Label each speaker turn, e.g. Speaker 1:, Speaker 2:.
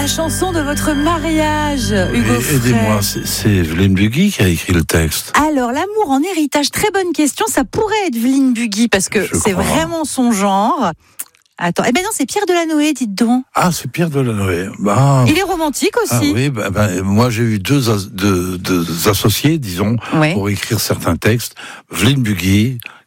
Speaker 1: La chanson de votre mariage, Hugo Frey.
Speaker 2: Aidez-moi, c'est Evelyne Bugui qui a écrit le texte.
Speaker 1: Alors, l'amour en héritage, très bonne question. Ça pourrait être Evelyne Bugui parce que c'est vraiment son genre. Attends, non, c'est Pierre Delanoë, dites donc.
Speaker 2: Ah, c'est Pierre Delanoë.
Speaker 1: Il est romantique aussi.
Speaker 2: Ah oui, moi j'ai eu deux associés, disons, pour écrire certains textes. Evelyne Bugui